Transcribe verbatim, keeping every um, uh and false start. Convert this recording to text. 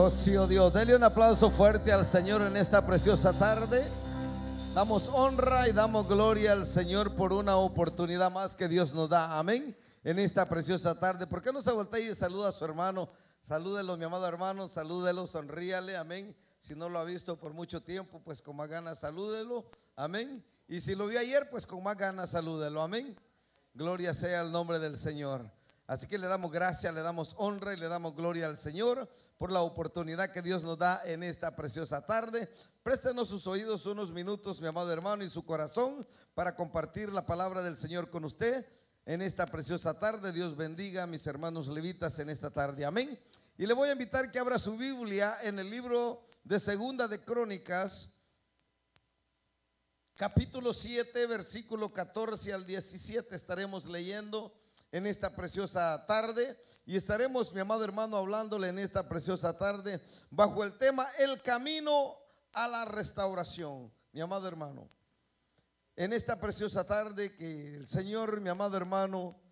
Oh Dios, dele un aplauso fuerte al Señor en esta preciosa tarde. Damos honra y damos gloria al Señor por una oportunidad más que Dios nos da. Amén. En esta preciosa tarde, ¿por qué no se voltea y saluda a su hermano? Salúdelo, mi amado hermano, salúdelo, sonríale. Amén. Si no lo ha visto por mucho tiempo, pues con más ganas salúdelo. Amén. Y si lo vio ayer, pues con más ganas salúdelo. Amén. Gloria sea el nombre del Señor. Así que le damos gracias, le damos honra y le damos gloria al Señor por la oportunidad que Dios nos da en esta preciosa tarde. Préstenos sus oídos unos minutos, mi amado hermano, y su corazón para compartir la palabra del Señor con usted en esta preciosa tarde. Dios bendiga a mis hermanos levitas en esta tarde. Amén. Y le voy a invitar que abra su Biblia en el libro de Segunda de Crónicas, capítulo siete, versículo catorce al diecisiete. Estaremos leyendo en esta preciosa tarde y estaremos, mi amado hermano, hablándole en esta preciosa tarde bajo el tema el camino a la restauración. Mi amado hermano, en esta preciosa tarde que el Señor, mi amado hermano,